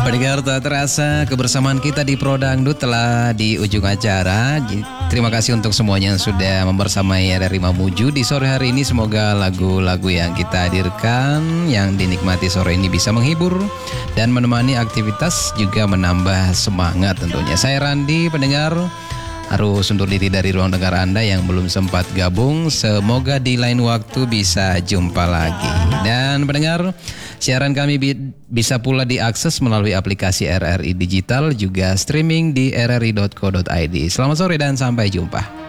Pendengar tak terasa kebersamaan kita di Pro Dangdut telah di ujung acara. Terima kasih untuk semuanya yang sudah membersamai RRI Mamuju di sore hari ini. Semoga lagu-lagu yang kita hadirkan yang dinikmati sore ini bisa menghibur dan menemani aktivitas, juga menambah semangat tentunya. Saya Randi, pendengar harus undur diri dari ruang dengar Anda yang belum sempat gabung. Semoga di lain waktu bisa jumpa lagi. Dan pendengar, siaran kami bisa pula diakses melalui aplikasi RRI Digital, juga streaming di rri.co.id. Selamat sore dan sampai jumpa.